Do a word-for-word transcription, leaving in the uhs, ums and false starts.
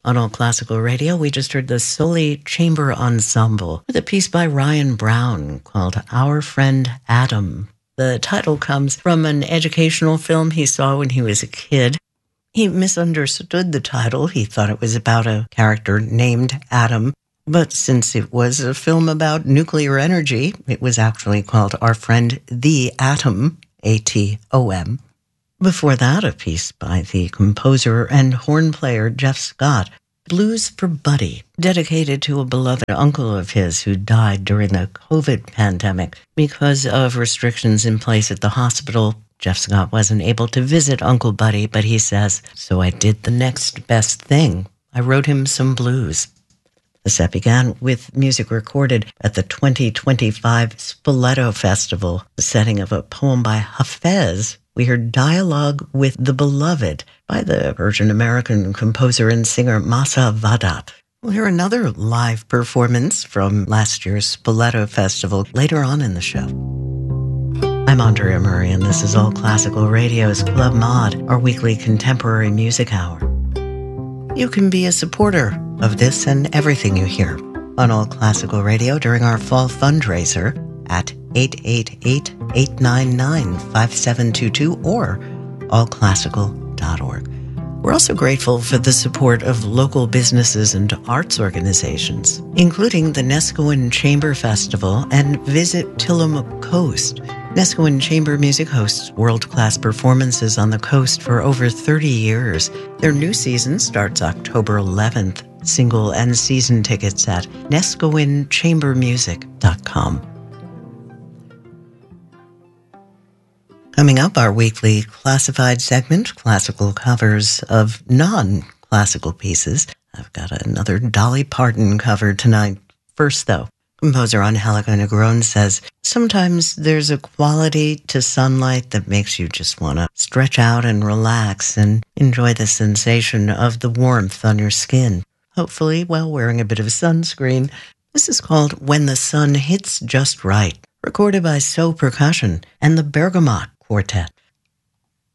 On All Classical Radio, we just heard the Soli Chamber Ensemble with a piece by Ryan Brown called Our Friend Adam. The title comes from an educational film he saw when he was a kid. He misunderstood the title. He thought it was about a character named Adam. But since it was a film about nuclear energy, it was actually called Our Friend the Atom, A T O M. Before that, a piece by the composer and horn player Jeff Scott, Blues for Buddy, dedicated to a beloved uncle of his who died during the COVID pandemic. Because of restrictions in place at the hospital, Jeff Scott wasn't able to visit Uncle Buddy, but he says, "So I did the next best thing. I wrote him some blues." The set began with music recorded at the twenty twenty-five Spoleto Festival, the setting of a poem by Hafez. We heard Dialogue with the Beloved by the Persian-American composer and singer Masa Vadat. We'll hear another live performance from last year's Spoleto Festival later on in the show. I'm Andrea Murray, and this is All Classical Radio's Club Mod, our weekly contemporary music hour. You can be a supporter of this and everything you hear on All Classical Radio during our fall fundraiser at eight eight eight, eight nine nine, five seven two two or all classical dot org. We're also grateful for the support of local businesses and arts organizations, including the Nescoin Chamber Festival and Visit Tillamook Coast. Nescoin Chamber Music hosts world-class performances on the coast for over thirty years. Their new season starts October eleventh. Single and season tickets at nescoin chamber music dot com. Coming up, our weekly classified segment, classical covers of non-classical pieces. I've got another Dolly Parton cover tonight. First, though, composer Angelica Negron says, sometimes there's a quality to sunlight that makes you just want to stretch out and relax and enjoy the sensation of the warmth on your skin, hopefully while wearing a bit of sunscreen. This is called When the Sun Hits Just Right, recorded by So Percussion and the Bergamot Quartet.